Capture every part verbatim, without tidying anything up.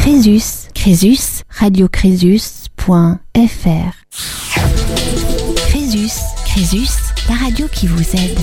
Crésus, Crésus, radio crésus point f r. Crésus, Crésus, la radio qui vous aide.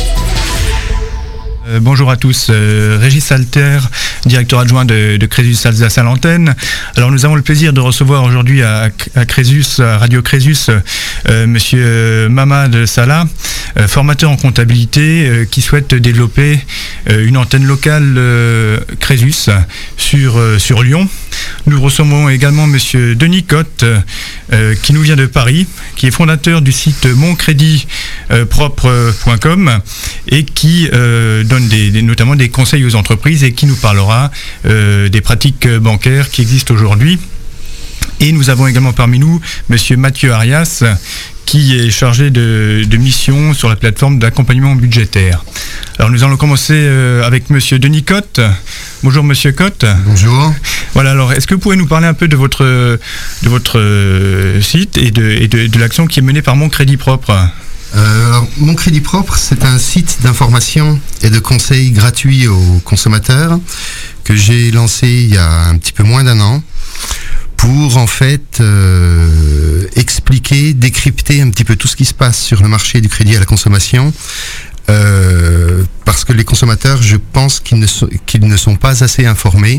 Euh, bonjour à tous, euh, Régis Alter, directeur adjoint de, de Crésus Alsace à l'antenne. Alors nous avons le plaisir de recevoir aujourd'hui à, à Crésus, à Radio Crésus, euh, monsieur Mamad Salah, euh, formateur en comptabilité, euh, qui souhaite développer euh, une antenne locale euh, Crésus sur, euh, sur Lyon. Nous recevons également monsieur Denis Cotte, euh, qui nous vient de Paris, qui est fondateur du site mon crédit propre point com et qui euh, donne des, des, notamment des conseils aux entreprises et qui nous parlera euh, des pratiques bancaires qui existent aujourd'hui. Et nous avons également parmi nous monsieur Mathieu Arias, qui est chargé de, de mission sur la plateforme d'accompagnement budgétaire. Alors nous allons commencer euh, avec monsieur Denis Cotte. Bonjour monsieur Cotte. Bonjour. Voilà, alors est-ce que vous pouvez nous parler un peu de votre, de votre euh, site et, de, et de, de l'action qui est menée par Mon Crédit Propre? Euh, alors, Mon Crédit Propre, c'est un site d'information et de conseils gratuits aux consommateurs que j'ai lancé il y a un petit peu moins d'un an pour en fait euh, expliquer, décrypter un petit peu tout ce qui se passe sur le marché du crédit à la consommation. Euh, parce que les consommateurs, je pense qu'ils ne sont, qu'ils ne sont pas assez informés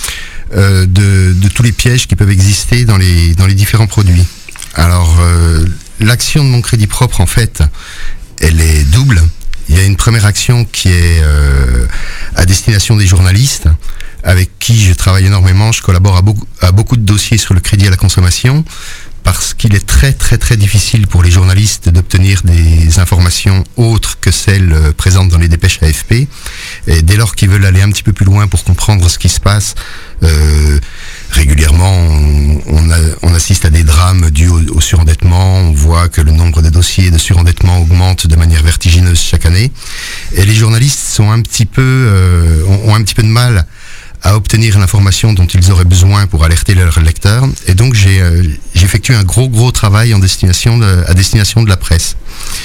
euh, de, de tous les pièges qui peuvent exister dans les, dans les différents produits. Alors, euh, l'action de Mon Crédit Propre, en fait, elle est double. Il y a une première action qui est euh, à destination des journalistes, avec qui je travaille énormément. Je collabore à beaucoup, à beaucoup de dossiers sur le crédit à la consommation, parce qu'il est très très très difficile pour les journalistes d'obtenir des informations autres que celles euh, présentes dans les dépêches A F P. Et dès lors qu'ils veulent aller un petit peu plus loin pour comprendre ce qui se passe, euh, régulièrement on, on, a, on assiste à des drames dus au, au surendettement. On voit que le nombre de dossiers de surendettement augmente de manière vertigineuse chaque année. Et les journalistes sont un petit peu, euh, ont, ont un petit peu de mal à obtenir l'information dont ils auraient besoin pour alerter leurs lecteurs. Et donc j'ai euh, j'effectue un gros gros travail en destination de, à destination de la presse.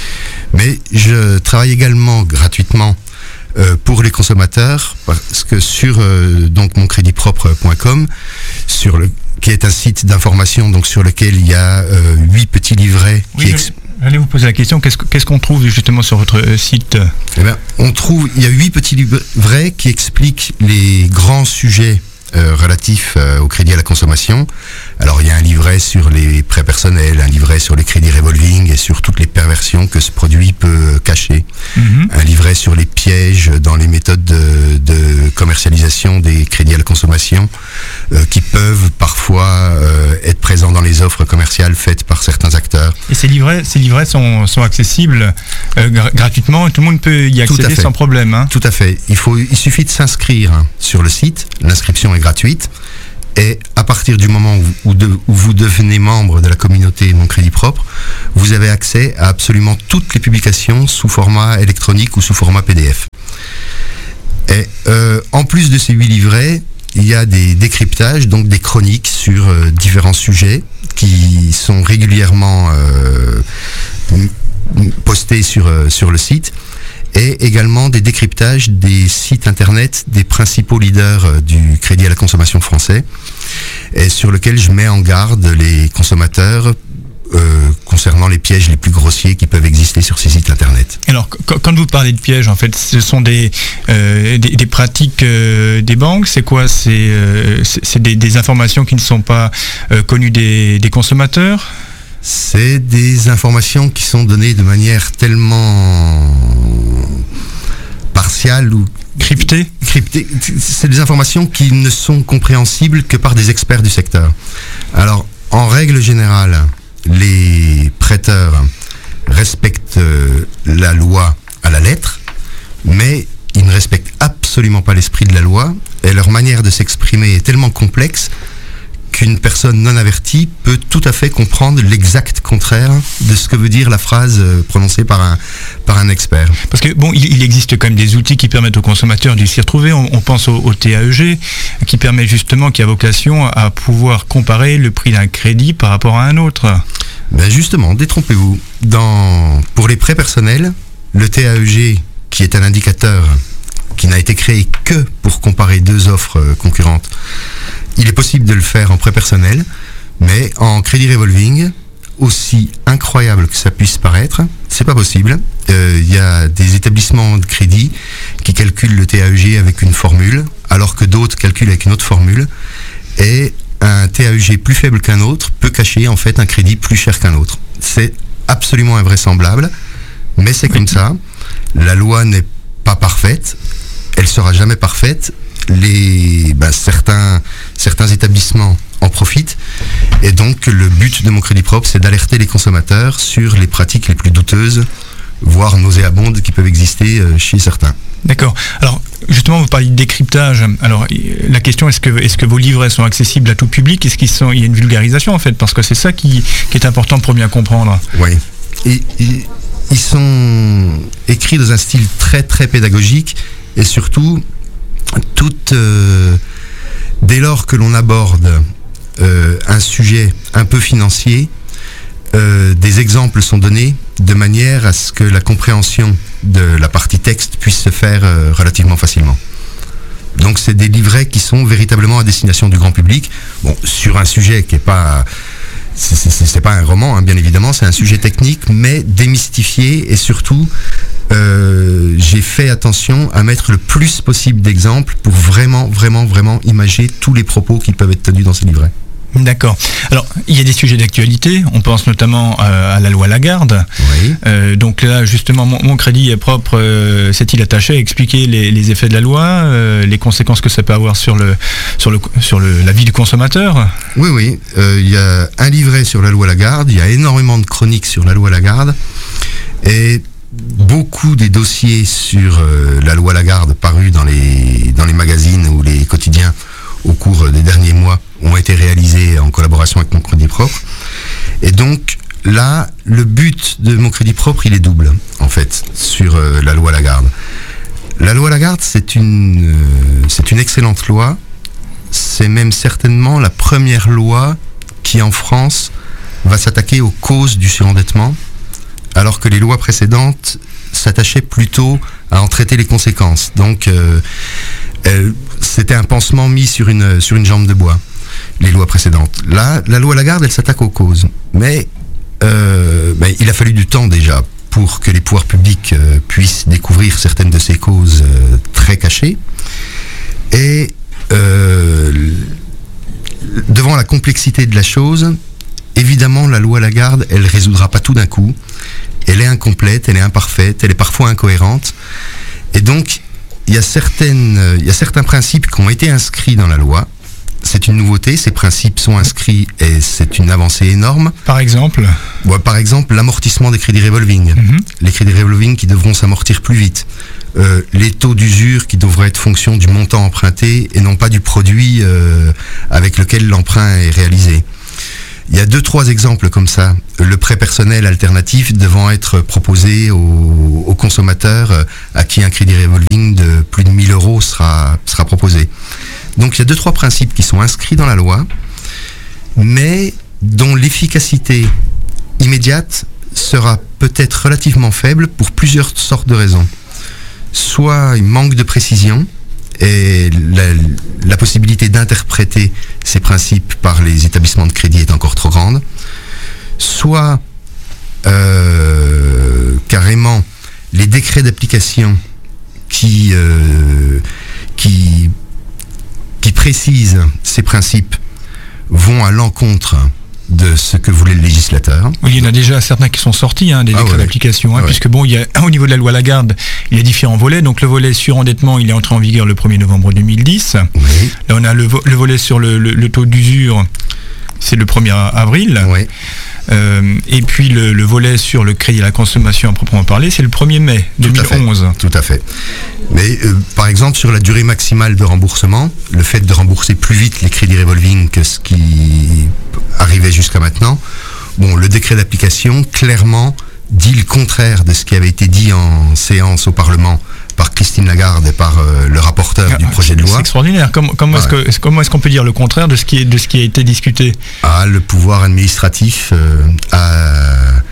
Mais je travaille également gratuitement euh, pour les consommateurs, parce que sur euh, donc mon crédit propre point com, sur le qui est un site d'information donc sur lequel il y a euh, huit petits livrets oui, qui ex- Allez vous poser la question, qu'est-ce, qu'est-ce qu'on trouve justement sur votre euh, site? Eh bien, on trouve, il y a huit petits livrets qui expliquent les grands sujets euh, relatifs euh, au crédit à la consommation. Alors, il y a un livret sur les prêts personnels, un livret sur les crédits revolving et sur toutes les perversions que ce produit peut cacher. Mm-hmm. Un livret sur les pièges dans les méthodes de, de commercialisation des crédits à la consommation euh, qui peuvent parfois euh, être présents dans les offres commerciales faites par certains acteurs. Et ces livrets, ces livrets sont, sont accessibles euh, gr- gratuitement et tout le monde peut y accéder sans problème. Hein. Tout à fait. Il, faut, il suffit de s'inscrire sur le site. L'inscription est gratuite. Et à partir du moment où, où, de, où vous devenez membre de la communauté Mon Crédit Propre, vous avez accès à absolument toutes les publications sous format électronique ou sous format P D F. Et euh, en plus de ces huit livrets, il y a des décryptages, donc des chroniques sur euh, différents sujets qui sont régulièrement euh, postés sur, euh, sur le site. Et également des décryptages des sites internet des principaux leaders du crédit à la consommation français, et sur lequel je mets en garde les consommateurs euh, concernant les pièges les plus grossiers qui peuvent exister sur ces sites internet. Alors, quand vous parlez de pièges, en fait, ce sont des, euh, des, des pratiques euh, des banques. C'est quoi? C'est, euh, c'est, c'est des, des informations qui ne sont pas euh, connues des, des consommateurs? C'est des informations qui sont données de manière tellement partiale ou cryptée. Cryptée. C'est des informations qui ne sont compréhensibles que par des experts du secteur. Alors, en règle générale, les prêteurs respectent la loi à la lettre, mais ils ne respectent absolument pas l'esprit de la loi, et leur manière de s'exprimer est tellement complexe qu'une personne non avertie peut tout à fait comprendre l'exact contraire de ce que veut dire la phrase prononcée par un, par un expert. Parce que bon, il, il existe quand même des outils qui permettent aux consommateurs de s'y retrouver. On, on pense au, au T A E G, qui permet justement, qui a vocation à pouvoir comparer le prix d'un crédit par rapport à un autre. Ben justement, détrompez-vous. Dans, pour les prêts personnels, le T A E G, qui est un indicateur qui n'a été créé que pour comparer deux offres concurrentes, il est possible de le faire en prêt personnel, mais en crédit revolving, aussi incroyable que ça puisse paraître, c'est pas possible. Il euh, y a des établissements de crédit qui calculent le T A E G avec une formule, alors que d'autres calculent avec une autre formule, et un T A E G plus faible qu'un autre peut cacher en fait un crédit plus cher qu'un autre. C'est absolument invraisemblable, mais c'est comme ça. La loi n'est pas parfaite, elle sera jamais parfaite. Les, ben, certains, certains établissements en profitent, et donc le but de mon crédit propre, c'est d'alerter les consommateurs sur les pratiques les plus douteuses, voire nauséabondes, qui peuvent exister chez certains. D'accord. Alors, justement, vous parlez de décryptage. Alors, la question, est-ce que, est-ce que vos livrets sont accessibles à tout public? Est-ce qu'il sont, il y a une vulgarisation, en fait? Parce que c'est ça qui, qui est important pour bien comprendre. Oui. Et, et, ils sont écrits dans un style très, très pédagogique, et surtout, tout, euh, dès lors que l'on aborde euh, un sujet un peu financier, euh, des exemples sont donnés de manière à ce que la compréhension de la partie texte puisse se faire euh, relativement facilement. Donc c'est des livrets qui sont véritablement à destination du grand public, bon, sur un sujet qui n'est pas... C'est, c'est, c'est pas un roman, hein, bien évidemment, c'est un sujet technique, mais démystifié, et surtout, euh, j'ai fait attention à mettre le plus possible d'exemples pour vraiment, vraiment, vraiment imager tous les propos qui peuvent être tenus dans ces livrets. D'accord. Alors, il y a des sujets d'actualité. On pense notamment euh, à la loi Lagarde. Oui. Euh, donc là, justement, mon, mon crédit est propre euh, s'est-il attaché à expliquer les, les effets de la loi, euh, les conséquences que ça peut avoir sur le sur le sur le, la vie du consommateur. Oui, oui. Il euh, y a un livret sur la loi Lagarde. Il y a énormément de chroniques sur la loi Lagarde, et beaucoup des dossiers sur euh, la loi Lagarde parus dans les dans les magazines ou les quotidiens au cours des derniers mois ont été réalisés en collaboration avec mon crédit propre. Et donc là, le but de mon crédit propre, il est double, en fait, sur euh, la loi Lagarde. La loi Lagarde, c'est une, euh, c'est une excellente loi. C'est même certainement la première loi qui, en France, va s'attaquer aux causes du surendettement, alors que les lois précédentes s'attachaient plutôt à en traiter les conséquences. Donc, euh, euh, c'était un pansement mis sur une, sur une jambe de bois, les lois précédentes. Là, la loi Lagarde, elle s'attaque aux causes. Mais, euh, ben, il a fallu du temps déjà pour que les pouvoirs publics euh, puissent découvrir certaines de ces causes euh, très cachées. Et euh, devant la complexité de la chose, évidemment, la loi Lagarde, elle ne résoudra pas tout d'un coup. Elle est incomplète, elle est imparfaite, elle est parfois incohérente. Et donc, il y a certaines, il y a certains principes qui ont été inscrits dans la loi. C'est une nouveauté, ces principes sont inscrits et c'est une avancée énorme. Par exemple ouais, Par exemple, l'amortissement des crédits revolving. Mm-hmm. Les crédits revolving qui devront s'amortir plus vite. Euh, les taux d'usure qui devraient être fonction du montant emprunté et non pas du produit euh, avec lequel l'emprunt est réalisé. Il y a deux, trois exemples comme ça. Le prêt personnel alternatif devant être proposé aux, aux consommateurs à qui un crédit revolving de plus de mille euros sera, sera proposé. Donc il y a deux, trois principes qui sont inscrits dans la loi, mais dont l'efficacité immédiate sera peut-être relativement faible pour plusieurs sortes de raisons. Soit il manque de précision, et la, la possibilité d'interpréter ces principes par les établissements de crédit est encore trop grande, soit euh, carrément les décrets d'application qui, euh, qui, qui précisent ces principes vont à l'encontre de ce que voulait le législateur. Oui, il y en a déjà certains qui sont sortis, hein, des décrets ah ouais. d'application, hein, ah puisque ouais. bon, il y a au niveau de la loi Lagarde, il y a différents volets. Donc le volet surendettement, il est entré en vigueur le premier novembre deux mille dix. Oui. Là, on a le, vo- le volet sur le, le, le taux d'usure, c'est le premier avril. Oui. Euh, et puis le, le volet sur le crédit à la consommation à proprement parler, c'est le premier mai deux mille onze. Tout à fait. Tout à fait. Mais euh, par exemple, sur la durée maximale de remboursement, le fait de rembourser plus vite les crédits revolving que ce qui arrivait jusqu'à maintenant, bon, le décret d'application clairement dit le contraire de ce qui avait été dit en séance au Parlement par Christine Lagarde et par euh, le rapporteur ah, du projet de loi. C'est extraordinaire. Comment, comment, ouais. est-ce que, comment est-ce qu'on peut dire le contraire de ce qui, est, de ce qui a été discuté ? Ah, le pouvoir administratif euh, a,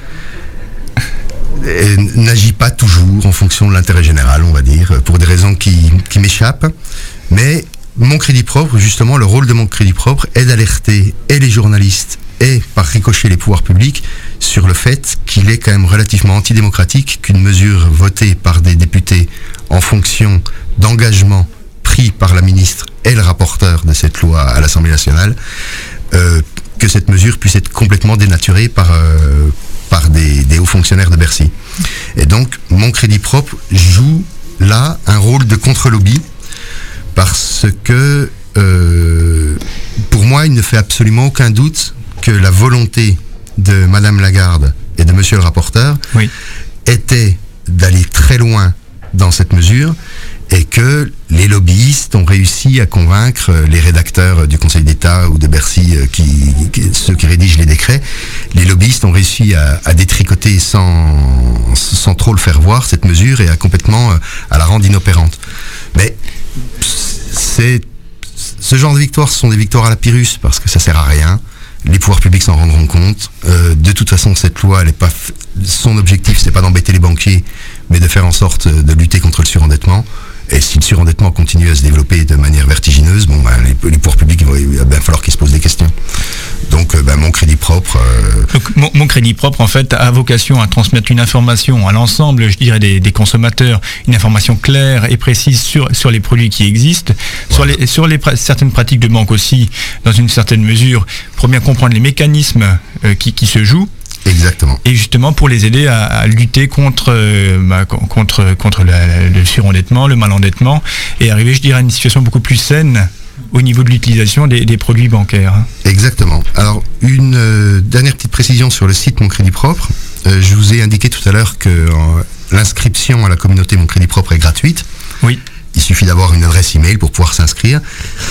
n'agit pas toujours en fonction de l'intérêt général, on va dire, pour des raisons qui, qui m'échappent. Mais mon crédit propre, justement, le rôle de mon crédit propre est d'alerter et les journalistes et par ricochet les pouvoirs publics sur le fait qu'il est quand même relativement antidémocratique qu'une mesure votée par des députés en fonction d'engagements pris par la ministre et le rapporteur de cette loi à l'Assemblée nationale, euh, que cette mesure puisse être complètement dénaturée par, euh, par des, des hauts fonctionnaires de Bercy. Et donc, mon crédit propre joue là un rôle de contre-lobby parce que, euh, pour moi, il ne fait absolument aucun doute que la volonté de Madame Lagarde et de Monsieur le rapporteur oui. était d'aller très loin dans cette mesure et que les lobbyistes ont réussi à convaincre les rédacteurs du Conseil d'État ou de Bercy, qui, qui, ceux qui rédigent les décrets, les lobbyistes ont réussi à, à détricoter sans, sans trop le faire voir cette mesure et à complètement à la rendre inopérante. Mais c'est, ce genre de victoires, ce sont des victoires à la Pyrrhus parce que ça sert à rien. Les pouvoirs publics s'en rendront compte. Euh, de toute façon, cette loi, elle est pas, son objectif, c'est pas d'embêter les banquiers, mais de faire en sorte de lutter contre le surendettement. Et si le surendettement continue à se développer de manière vertigineuse, bon, ben, les, les pouvoirs publics, il va, il va bien falloir qu'ils se posent des questions. Donc, ben, mon crédit propre... Euh... Donc, mon, mon crédit propre, en fait, a vocation à transmettre une information à l'ensemble, je dirais, des, des consommateurs, une information claire et précise sur, sur les produits qui existent, voilà. sur, les, sur les, certaines pratiques de banque aussi, dans une certaine mesure, pour bien comprendre les mécanismes euh, qui, qui se jouent. Exactement. Et justement pour les aider à, à lutter contre, euh, bah, contre, contre la, le surendettement, le malendettement, et arriver, je dirais, à une situation beaucoup plus saine au niveau de l'utilisation des, des produits bancaires. Exactement. Alors, une euh, dernière petite précision sur le site Mon Crédit Propre. Euh, je vous ai indiqué tout à l'heure que euh, l'inscription à la communauté Mon Crédit Propre est gratuite. Oui. Il suffit d'avoir une adresse email pour pouvoir s'inscrire.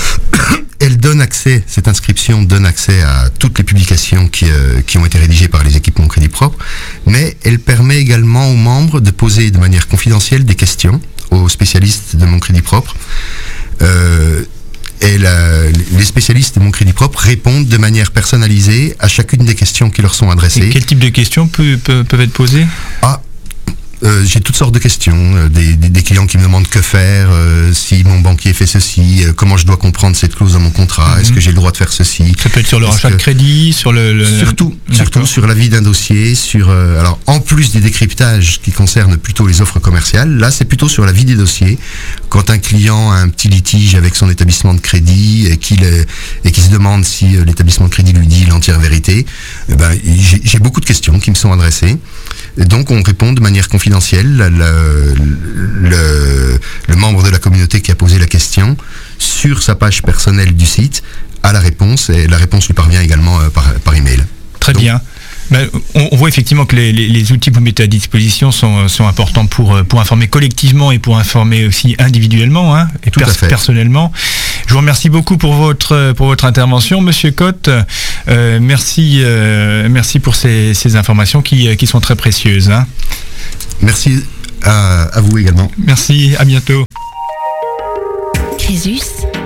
Elle donne accès, cette inscription donne accès à toutes les publications qui, euh, qui ont été rédigées par les équipes Mon Crédit Propre, mais elle permet également aux membres de poser de manière confidentielle des questions aux spécialistes de Mon Crédit Propre. Euh, et la, les spécialistes de Mon Crédit Propre répondent de manière personnalisée à chacune des questions qui leur sont adressées. Et quel type de questions peut, peut, peuvent être posées ? Ah, Euh, j'ai toutes sortes de questions, euh, des, des, des clients qui me demandent que faire, euh, si mon banquier fait ceci, euh, comment je dois comprendre cette clause dans mon contrat, mm-hmm. est-ce que j'ai le droit de faire ceci. Ça peut être sur le rachat de crédit, sur le... le... Surtout, surtout sur l'avis d'un dossier, sur... Euh, alors, en plus des décryptages qui concernent plutôt les offres commerciales, là, c'est plutôt sur l'avis des dossiers. Quand un client a un petit litige avec son établissement de crédit et qu'il est, et qu'il se demande si euh, l'établissement de crédit lui dit l'entière vérité, eh ben, j'ai, j'ai beaucoup de questions qui me sont adressées. Et donc, on répond de manière confidentielle. Le, le, le, le membre de la communauté qui a posé la question, sur sa page personnelle du site, a la réponse, et la réponse lui parvient également euh, par, par email. Très donc, bien. Ben, on, on voit effectivement que les, les, les outils que vous mettez à disposition sont, sont importants pour, pour informer collectivement et pour informer aussi individuellement, hein, et Tout pers- à fait. personnellement. Je vous remercie beaucoup pour votre, pour votre intervention, Monsieur Cotte. Euh, merci, euh, merci pour ces, ces informations qui, qui sont très précieuses. Hein. Merci à, à vous également. Merci, à bientôt. Crésus.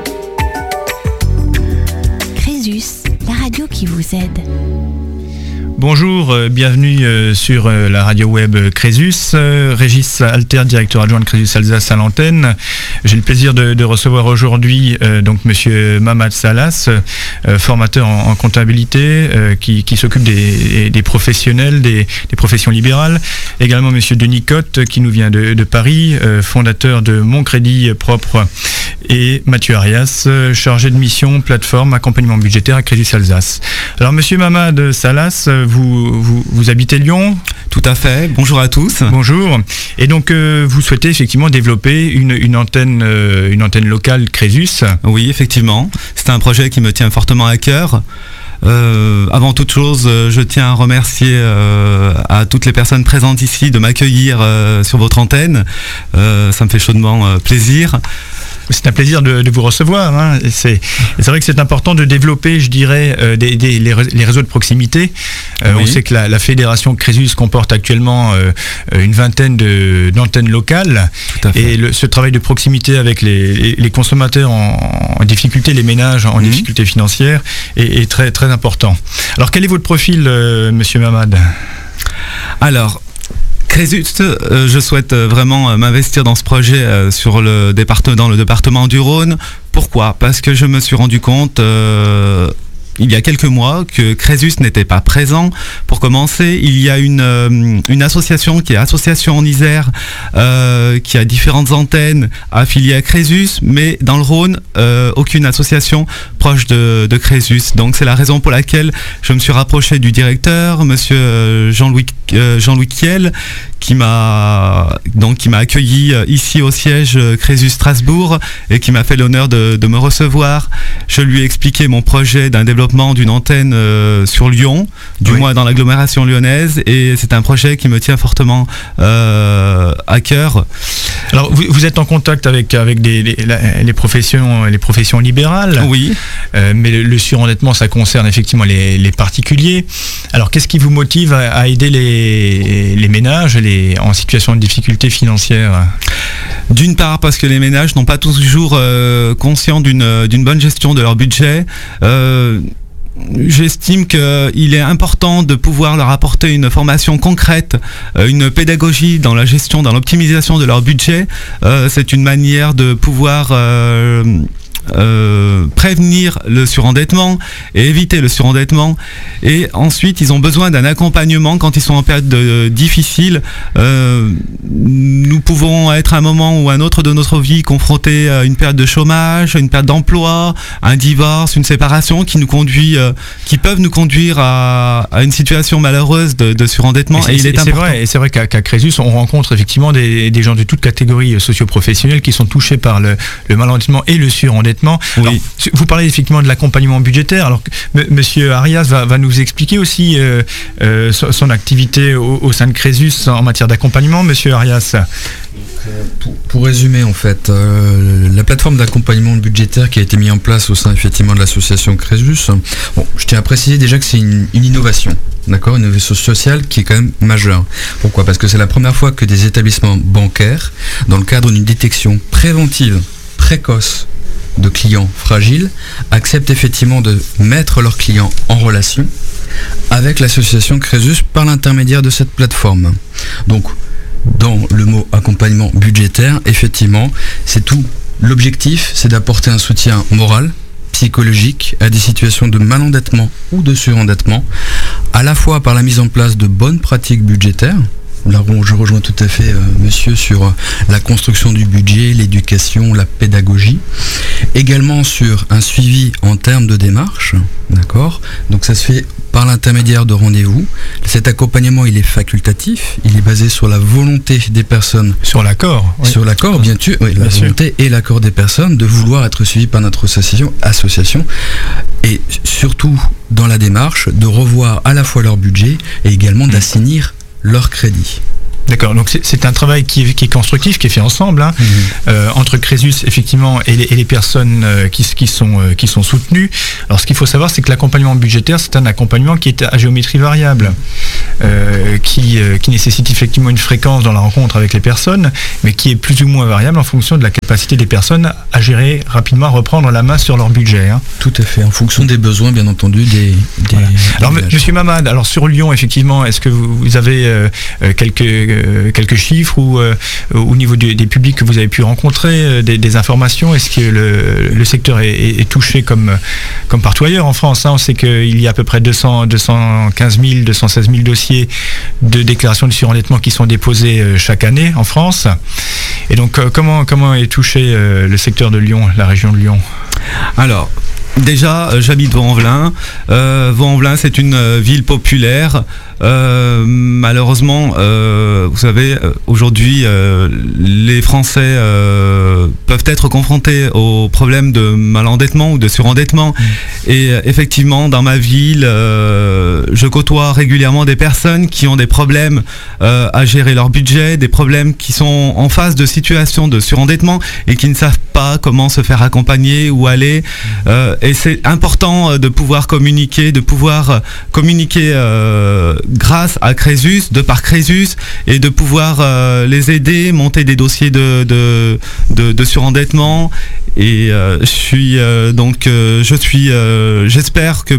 Crésus, la radio qui vous aide. Bonjour, euh, bienvenue euh, sur euh, la radio web Crésus. Euh, Régis Alter, directeur adjoint de Crésus Alsace à l'antenne. J'ai le plaisir de, de recevoir aujourd'hui euh, donc Monsieur Mamad Salas, euh, formateur en, en comptabilité, euh, qui, qui s'occupe des, des professionnels, des, des professions libérales. Également Monsieur Denis Cotte, qui nous vient de, de Paris, euh, fondateur de Mon Crédit Propre. Et Mathieu Arias, euh, chargé de mission, plateforme, accompagnement budgétaire à Crésus Alsace. Alors Monsieur Mamad Salas, Vous, vous, vous habitez Lyon ? Tout à fait, bonjour à tous. Bonjour. Et donc euh, vous souhaitez effectivement développer une, une, antenne, euh, une antenne locale Crésus ? Oui, effectivement. C'est un projet qui me tient fortement à cœur. Euh, avant toute chose, je tiens à remercier euh, à toutes les personnes présentes ici de m'accueillir euh, sur votre antenne. Euh, ça me fait chaudement euh, plaisir. C'est un plaisir de, de vous recevoir. Hein. Et c'est, et c'est vrai que c'est important de développer, je dirais, euh, des, des, les, les réseaux de proximité. Euh, oui. On sait que la, la fédération Crésus comporte actuellement euh, une vingtaine de, d'antennes locales. Et le, ce travail de proximité avec les, les, les consommateurs en, en difficulté, les ménages en mmh. difficulté financière, est, est très, très important. Alors, quel est votre profil, euh, Monsieur Mamad ? Alors, Crésus, euh, je souhaite vraiment m'investir dans ce projet euh, sur le département, dans le département du Rhône. Pourquoi ? Parce que je me suis rendu compte euh, il y a quelques mois que Crésus n'était pas présent. Pour commencer, il y a une, euh, une association qui est Association en Isère, euh, qui a différentes antennes affiliées à Crésus, mais dans le Rhône, euh, aucune association proche de, de Crésus. Donc c'est la raison pour laquelle je me suis rapproché du directeur, monsieur Jean-Louis, euh, Jean-Louis Kiel, qui m'a donc qui m'a accueilli ici au siège Crésus Strasbourg et qui m'a fait l'honneur de, de me recevoir. Je lui ai expliqué mon projet d'un développement d'une antenne euh, sur Lyon, du oui. moins dans l'agglomération lyonnaise, et c'est un projet qui me tient fortement euh, à cœur. Alors vous, vous êtes en contact avec avec des, les, les professions les professions libérales. Oui. Euh, mais le, le surendettement, ça concerne effectivement les, les particuliers. Alors qu'est-ce qui vous motive à, à aider les les ménages les en situation de difficulté financière ? D'une part parce que les ménages n'ont pas toujours euh, conscience d'une, d'une bonne gestion de leur budget. Euh, J'estime qu'il est important de pouvoir leur apporter une formation concrète, une pédagogie dans la gestion, dans l'optimisation de leur budget. Euh, c'est une manière de pouvoir euh, Euh, prévenir le surendettement et éviter le surendettement. Et ensuite, ils ont besoin d'un accompagnement quand ils sont en période de, difficile. Euh, nous pouvons être à un moment ou à un autre de notre vie confrontés à une période de chômage, une perte d'emploi, un divorce, une séparation qui nous conduit, euh, qui peuvent nous conduire à, à une situation malheureuse de, de surendettement. Et, et il est c'est important. vrai, et c'est vrai qu'à, qu'à Crésus, on rencontre effectivement des, des gens de toutes catégories socio-professionnelles qui sont touchés par le, le malendettement et le surendettement. Oui. Alors, vous parlez effectivement de l'accompagnement budgétaire. Alors, m- Monsieur Arias va, va nous expliquer aussi euh, euh, son activité au, au sein de Crésus en matière d'accompagnement. Monsieur Arias. Pour, pour résumer, en fait, euh, la plateforme d'accompagnement budgétaire qui a été mise en place au sein effectivement de l'association Crésus, bon, je tiens à préciser déjà que c'est une, une innovation, d'accord, une innovation sociale qui est quand même majeure. Pourquoi ? Parce que c'est la première fois que des établissements bancaires, dans le cadre d'une détection préventive, précoce, de clients fragiles, acceptent effectivement de mettre leurs clients en relation avec l'association Crésus par l'intermédiaire de cette plateforme. Donc, dans le mot accompagnement budgétaire, effectivement, c'est tout. L'objectif, c'est d'apporter un soutien moral, psychologique à des situations de malendettement ou de surendettement, à la fois par la mise en place de bonnes pratiques budgétaires. Là, je rejoins tout à fait euh, monsieur sur euh, la construction du budget, l'éducation, la pédagogie. Également sur un suivi en termes de démarche, d'accord ? Donc ça se fait par l'intermédiaire de rendez-vous. Cet accompagnement, il est facultatif, il est basé sur la volonté des personnes. Sur l'accord. Oui. Sur l'accord, bien sûr, oui, la bien volonté sûr. Et l'accord des personnes de vouloir être suivies par notre association, association. Et surtout, dans la démarche, de revoir à la fois leur budget et également d'assainir leur crédit. D'accord, donc c'est, c'est un travail qui est, qui est constructif, qui est fait ensemble, hein, mmh. euh, entre Crésus effectivement et les, et les personnes euh, qui, qui, sont, euh, qui sont soutenues. Alors ce qu'il faut savoir, c'est que l'accompagnement budgétaire, c'est un accompagnement qui est à géométrie variable, euh, qui, euh, qui nécessite effectivement une fréquence dans la rencontre avec les personnes, mais qui est plus ou moins variable en fonction de la capacité des personnes à gérer rapidement, à reprendre la main sur leur budget. Hein. Tout à fait, en fonction des besoins, bien entendu, des... des voilà. Alors des Monsieur Mamad, alors sur Lyon, effectivement, est-ce que vous, vous avez euh, quelques... quelques chiffres ou euh, au niveau du, des publics que vous avez pu rencontrer, euh, des, des informations? Est-ce que le, le secteur est, est, est touché comme, comme partout ailleurs en France, hein? On sait qu'il y a à peu près deux cents, deux cent quinze mille, deux cent seize mille dossiers de déclaration de surendettement qui sont déposés euh, chaque année en France. Et donc euh, comment, comment est touché euh, le secteur de Lyon, la région de Lyon? Alors, déjà, euh, j'habite Vaux-en-Velin. Euh, Vaux-en-Velin, c'est une euh, ville populaire. Euh, malheureusement, euh, vous savez, aujourd'hui, euh, les Français euh, peuvent être confrontés aux problèmes de malendettement ou de surendettement. Mmh. Et euh, effectivement, dans ma ville, euh, je côtoie régulièrement des personnes qui ont des problèmes euh, à gérer leur budget, des problèmes qui sont en face de situations de surendettement et qui ne savent pas comment se faire accompagner, où aller. Mmh. Euh, et c'est important de pouvoir communiquer, de pouvoir communiquer euh, grâce à Crésus, de par Crésus, et de pouvoir euh, les aider, monter des dossiers de, de, de, de surendettement. Et euh, je suis euh, donc, euh, je suis, euh, j'espère que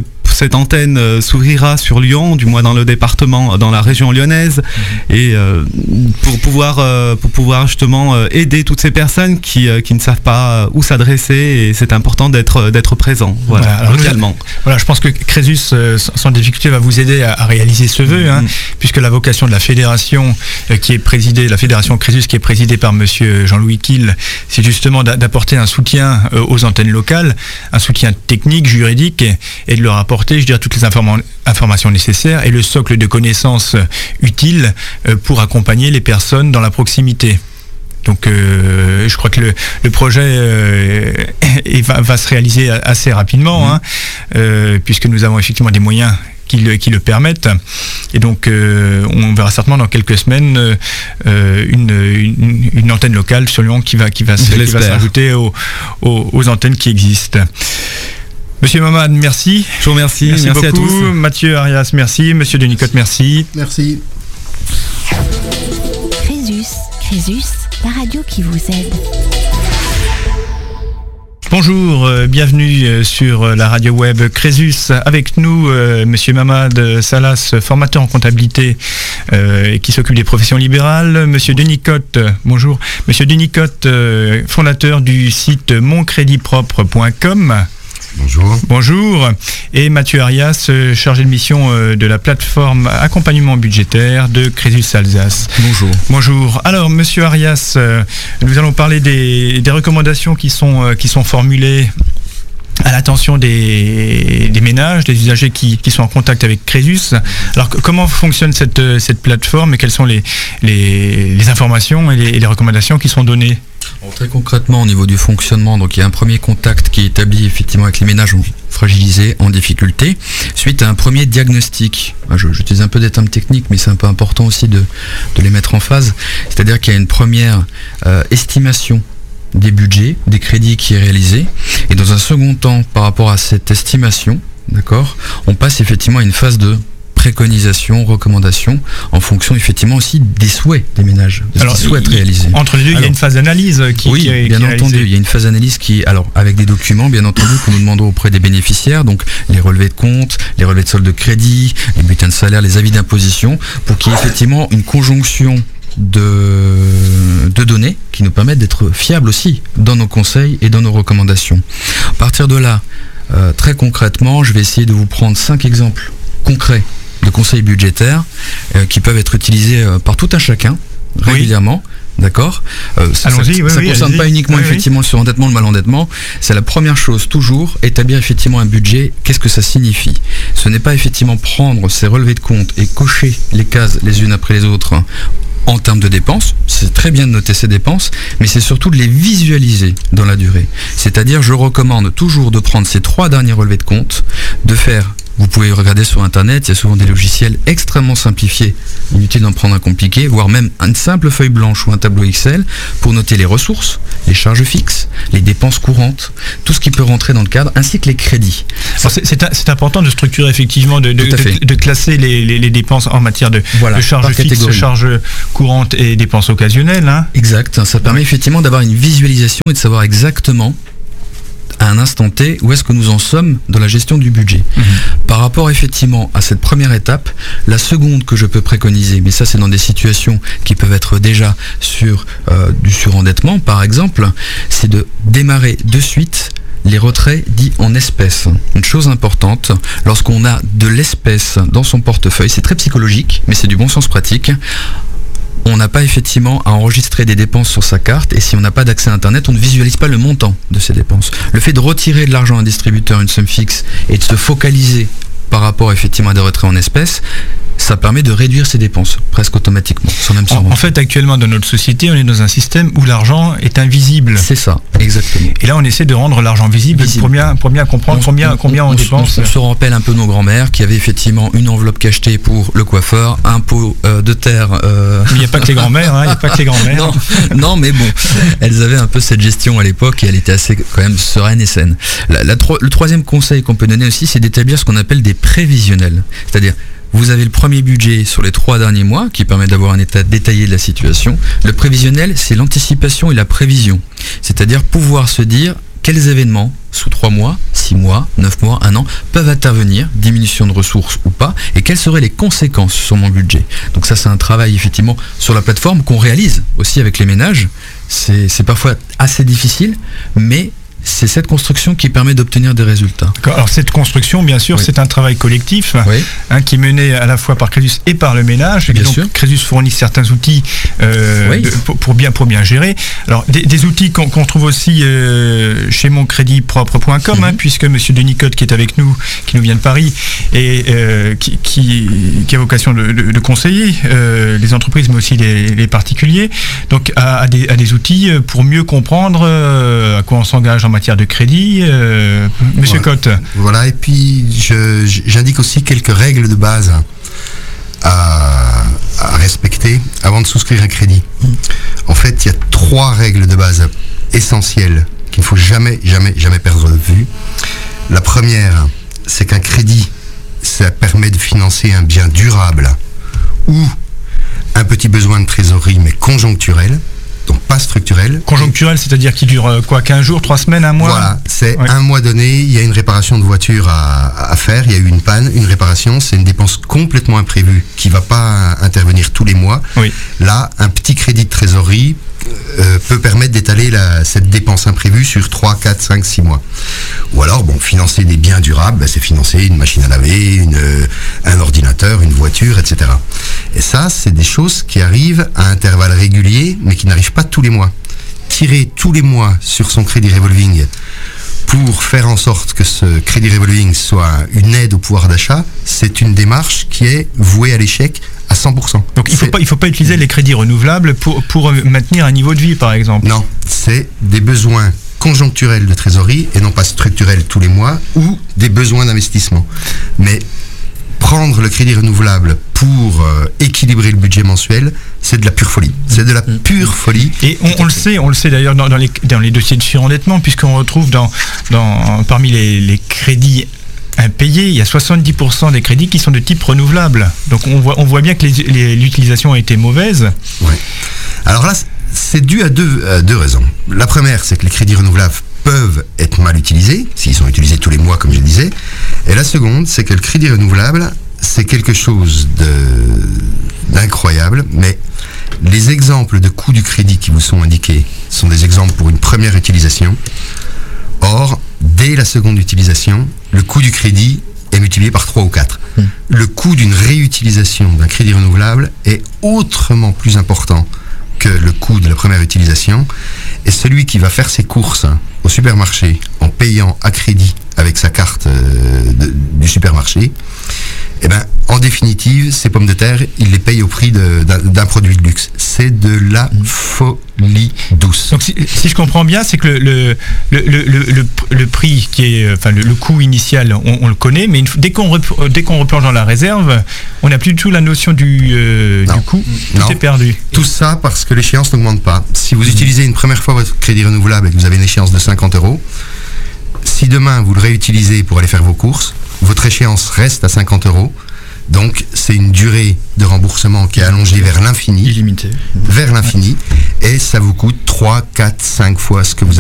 cette antenne euh, s'ouvrira sur Lyon, du moins dans le département, dans la région lyonnaise, mmh. et euh, pour pouvoir euh, pour pouvoir justement euh, aider toutes ces personnes qui euh, qui ne savent pas où s'adresser, et c'est important d'être d'être présent, voilà, voilà localement. Voilà, je pense que Crésus euh, sans difficulté va vous aider à, à réaliser ce vœu, mmh. hein, puisque la vocation de la fédération euh, qui est présidée, la fédération Crésus qui est présidée par Monsieur Jean-Louis Kiel, c'est justement d'apporter un soutien euh, aux antennes locales, un soutien technique, juridique, et, et de leur apporter, je dirais, toutes les informa- informations nécessaires et le socle de connaissances utiles euh, pour accompagner les personnes dans la proximité. Donc euh, je crois que le, le projet euh, va, va se réaliser assez rapidement, mmh. hein, euh, puisque nous avons effectivement des moyens qui le, qui le permettent. Et donc euh, on verra certainement dans quelques semaines euh, une, une, une antenne locale sur Lyon qui va, qui va, qui va s'ajouter aux, aux, aux antennes qui existent. Monsieur Mamad, merci. Je vous remercie. Merci, merci beaucoup. À tous. Mathieu Arias, merci. Monsieur Denicotte, merci. Merci. Crésus, Crésus, la radio qui vous aide. Bonjour, euh, bienvenue euh, sur euh, la radio web Crésus. Avec nous, euh, Monsieur Mamad Salas, formateur en comptabilité euh, qui s'occupe des professions libérales. Monsieur Denicotte, bonjour. Monsieur Denicotte, euh, fondateur du site mon crédit propre point com. Bonjour. Bonjour. Et Mathieu Arias, chargé de mission de la plateforme accompagnement budgétaire de Crésus Alsace. Bonjour. Bonjour. Alors, Monsieur Arias, nous allons parler des, des recommandations qui sont, qui sont formulées à l'attention des, des ménages, des usagers qui, qui sont en contact avec Crésus. Alors, comment fonctionne cette, cette plateforme et quelles sont les, les, les informations et les, et les recommandations qui sont données ? Alors, très concrètement, au niveau du fonctionnement, donc il y a un premier contact qui est établi effectivement avec les ménages fragilisés, en difficulté, suite à un premier diagnostic. Je, j'utilise un peu des termes techniques, mais c'est un peu important aussi de, de les mettre en phase. C'est-à-dire qu'il y a une première euh, estimation des budgets, des crédits qui est réalisé, et dans un second temps, par rapport à cette estimation, d'accord, on passe effectivement à une phase de préconisation, recommandation, en fonction effectivement aussi des souhaits des ménages, de ce qu'ils souhaitent réaliser. Entre les deux, alors, il y a une phase d'analyse qui, oui, qui est bien qui est entendu, réalisée. il y a une phase d'analyse qui, alors avec des documents, bien entendu, que nous demandons auprès des bénéficiaires, donc les relevés de compte, les relevés de solde de crédit, les bulletins de salaire, les avis d'imposition, pour qu'il y ait effectivement une conjonction de, de données qui nous permettent d'être fiables aussi dans nos conseils et dans nos recommandations. À partir de là, euh, très concrètement, je vais essayer de vous prendre cinq exemples concrets de conseils budgétaires euh, qui peuvent être utilisés euh, par tout un chacun régulièrement. Oui. D'accord. Euh, ça ne oui, oui, concerne pas uniquement oui, effectivement oui. le surendettement, le malendettement. C'est la première chose, toujours, établir effectivement un budget. Qu'est-ce que ça signifie ? Ce n'est pas effectivement prendre ces relevés de compte et cocher les cases les unes après les autres en termes de dépenses. C'est très bien de noter ces dépenses, mais c'est surtout de les visualiser dans la durée. C'est-à-dire, je recommande toujours de prendre ces trois derniers relevés de compte, de faire... Vous pouvez regarder sur Internet, il y a souvent des logiciels extrêmement simplifiés, inutile d'en prendre un compliqué, voire même une simple feuille blanche ou un tableau Excel pour noter les ressources, les charges fixes, les dépenses courantes, tout ce qui peut rentrer dans le cadre, ainsi que les crédits. Alors c'est, c'est, c'est important de structurer effectivement, de, de, de, de classer les, les, les dépenses en matière de, voilà, de charges fixes, catégorie. Charges courantes et dépenses occasionnelles. Hein. Exact, ça permet effectivement d'avoir une visualisation et de savoir exactement à un instant T, où est-ce que nous en sommes dans la gestion du budget. Mmh. Par rapport effectivement à cette première étape, la seconde que je peux préconiser, mais ça c'est dans des situations qui peuvent être déjà sur euh, du surendettement par exemple, c'est de démarrer de suite les retraits dits en espèces. Une chose importante, lorsqu'on a de l'espèce dans son portefeuille, c'est très psychologique, mais c'est du bon sens pratique. On n'a pas effectivement à enregistrer des dépenses sur sa carte, et si on n'a pas d'accès à Internet, on ne visualise pas le montant de ces dépenses. Le fait de retirer de l'argent à un distributeur, une somme fixe, et de se focaliser par rapport effectivement à des retraits en espèces, ça permet de réduire ses dépenses presque automatiquement, sans même s'en rendre. En fait, actuellement, dans notre société, on est dans un système où l'argent est invisible. C'est ça, exactement. Et là, on essaie de rendre l'argent visible, visible. Pour, bien, pour bien comprendre on, combien on, combien on, on dépense. On, on se rappelle un peu nos grands-mères qui avaient effectivement une enveloppe cachetée pour le coiffeur, un pot euh, de terre... Euh... Il n'y a pas que les grands-mères, hein, il n'y a pas que les grands-mères. non, non, mais bon, elles avaient un peu cette gestion à l'époque et elle était assez quand même sereine et saine. La, la, le troisième conseil qu'on peut donner aussi, c'est d'établir ce qu'on appelle des prévisionnels. C'est-à-dire... Vous avez le premier budget sur les trois derniers mois qui permet d'avoir un état détaillé de la situation. Le prévisionnel, c'est l'anticipation et la prévision. C'est-à-dire pouvoir se dire quels événements, sous trois mois, six mois, mois, neuf mois, un an, peuvent intervenir, diminution de ressources ou pas, et quelles seraient les conséquences sur mon budget. Donc ça, c'est un travail effectivement sur la plateforme qu'on réalise aussi avec les ménages. C'est, c'est parfois assez difficile, mais c'est cette construction qui permet d'obtenir des résultats. Alors cette construction, bien sûr, oui. c'est un travail collectif oui. hein, qui est mené à la fois par Crésus et par le ménage. Bien et donc sûr. Crésus fournit certains outils euh, oui. de, pour, pour, bien, pour bien gérer. Alors des, des outils qu'on, qu'on trouve aussi euh, chez mon crédit propre point com, mm-hmm. hein, puisque M. Denis Cotte, qui est avec nous, qui nous vient de Paris, et euh, qui, qui, qui a vocation de, de, de conseiller euh, les entreprises, mais aussi les, les particuliers, donc à, à, des, à des outils pour mieux comprendre euh, à quoi on s'engage en matière de crédit, euh, Monsieur voilà. Cotte. Voilà, et puis je, j'indique aussi quelques règles de base à, à respecter avant de souscrire un crédit. Mmh. En fait, il y a trois règles de base essentielles qu'il ne faut jamais, jamais, jamais perdre de vue. La première, c'est qu'un crédit, ça permet de financer un bien durable ou un petit besoin de trésorerie, mais conjoncturel. Donc pas structurel. Conjoncturel, c'est-à-dire qui dure quoi, quinze jours, trois semaines, un mois? Voilà, c'est ouais. un mois donné, il y a une réparation de voiture à, à faire, il y a eu une panne, une réparation, c'est une dépense complètement imprévue qui ne va pas intervenir tous les mois. Oui. Là, un petit crédit de trésorerie euh, peut permettre d'étaler la, cette dépense imprévue sur trois, quatre, cinq, six mois. Ou alors, bon, financer des biens durables, ben, c'est financer une machine à laver, une, euh, un ordinateur, une voiture, et cetera. Et ça, c'est des choses qui arrivent à intervalles réguliers, mais qui n'arrivent pas tous les mois. Tirer tous les mois sur son crédit revolving pour faire en sorte que ce crédit revolving soit une aide au pouvoir d'achat, c'est une démarche qui est vouée à l'échec à cent pour cent. Donc il ne faut pas, il faut pas utiliser les crédits renouvelables pour, pour maintenir un niveau de vie, par exemple. Non, c'est des besoins conjoncturels de trésorerie et non pas structurels tous les mois ou des besoins d'investissement. Mais prendre le crédit renouvelable pour euh, équilibrer le budget mensuel, c'est de la pure folie. C'est de la pure folie. Et on, on le sait, on le sait d'ailleurs dans, dans, les, dans les dossiers de surendettement, puisqu'on retrouve dans, dans, parmi les, les crédits impayés, il y a soixante-dix pour cent des crédits qui sont de type renouvelable. Donc on voit, on voit bien que les, les, l'utilisation a été mauvaise. Ouais. Alors là, c'est dû à deux, à deux raisons. La première, c'est que les crédits renouvelables peuvent être mal utilisés, s'ils sont utilisés tous les mois, comme je le disais. Et la seconde, c'est que le crédit renouvelable, c'est quelque chose de, d'incroyable, mais les exemples de coûts du crédit qui vous sont indiqués sont des exemples pour une première utilisation. Or, dès la seconde utilisation, le coût du crédit est multiplié par trois ou quatre. Mmh. Le coût d'une réutilisation d'un crédit renouvelable est autrement plus important que le coût de la première utilisation. Et celui qui va faire ses courses au supermarché en payant à crédit avec sa carte euh, de, du supermarché, eh ben, en définitive, ces pommes de terre, il les paye au prix de, d'un, d'un produit de luxe. C'est de la folie douce. Donc si, si je comprends bien, c'est que le, le, le, le, le, le prix qui est, enfin le, le coût initial, on, on le connaît, mais une, dès qu'on rep, dès qu'on replonge dans la réserve, on n'a plus du tout la notion du, euh, du coût. Tout est perdu. Tout ça parce que l'échéance n'augmente pas. Si vous mmh. utilisez une première fois votre crédit renouvelable et que vous avez une échéance de cinquante euros, si demain vous le réutilisez pour aller faire vos courses, votre échéance reste à cinquante euros. Donc c'est une durée de remboursement qui est allongée vers l'infini. Illimité. Vers l'infini. Et ça vous coûte trois, quatre, cinq fois ce que vous